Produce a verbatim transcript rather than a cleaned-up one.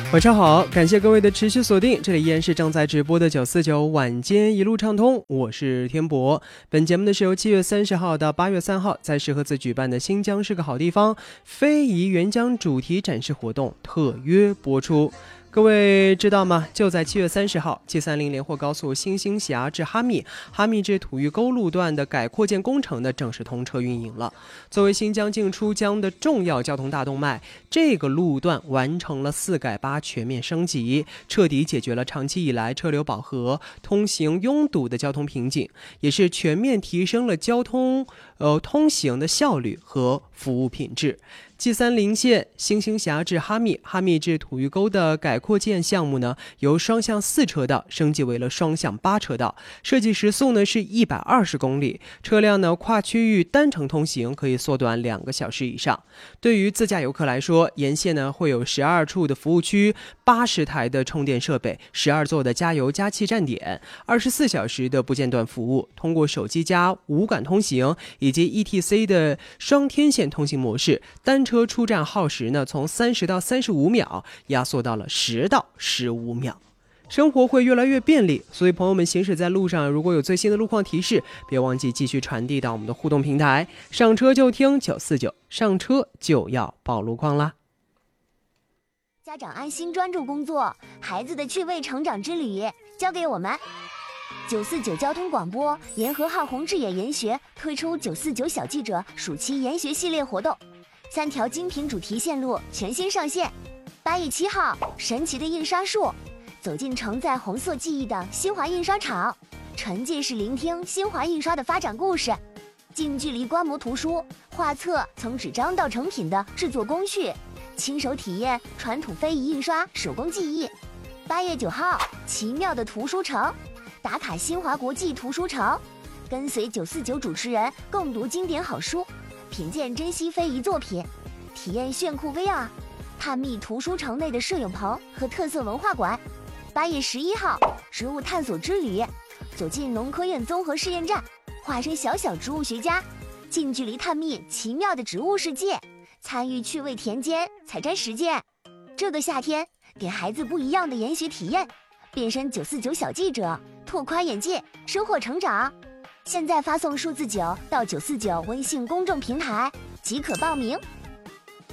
晚上好，感谢各位的持续锁定，这里依然是正在直播的九四九晚间一路畅通，我是天博。本节目呢是由七月三十号到八月三号在石河子举办的新疆是个好地方非遗援疆主题展示活动特约播出。各位知道吗？就在七月三十号 G 三十 连霍高速新兴峡至哈密、哈密至土峪沟路段的改扩建工程呢正式通车运营了。作为新疆进出疆的重要交通大动脉，这个路段完成了四改八全面升级，彻底解决了长期以来车流饱和、通行拥堵的交通瓶颈，也是全面提升了交通呃通行的效率和服务品质。G 三十 线新兴峡至哈密、哈密至土峪沟的改扩建项目呢，由双向四车道升级为了双向八车道，设计时速呢是一百二十公里，车辆呢跨区域单程通行可以缩短两个小时以上。对于自驾游客来说，沿线呢会有十二处的服务区、八十台的充电设备、十二座的加油加气站点、二十四小时的不间断服务，通过手机加无感通行以及 E T C 的双天线通行模式，单车出站耗时呢从三十到三十五秒压缩到了十到十五秒。生活会越来越便利，所以朋友们行驶在路上如果有最新的路况提示，别忘记继续传递到我们的互动平台，上车就听九四九，上车就要报路况啦。 家长安心专注工作，孩子的趣味成长之旅交给我们。九四九交通广播沿河汉宏志野研学推出九四九小记者暑期研学系列活动，三条精品主题线路全新上线。八月七号，神奇的印刷术，走进承载红色记忆的新华印刷厂，沉浸式聆听新华印刷的发展故事，近距离观摩图书画册从纸张到成品的制作工序，亲手体验传统非遗印刷手工技艺。八月九号，奇妙的图书城，打卡新华国际图书城，跟随九四九主持人共读经典好书，品鉴珍稀非遗作品，体验炫酷 V R， 探秘图书城内的摄影棚和特色文化馆。八月十一号，植物探索之旅，走进农科院综合试验站，化身小小植物学家，近距离探秘奇妙的植物世界，参与趣味田间采摘实践。这个夏天，给孩子不一样的研学体验，变身九四九小记者，拓宽眼界，收获成长。现在发送数字九到九四九微信公众平台即可报名。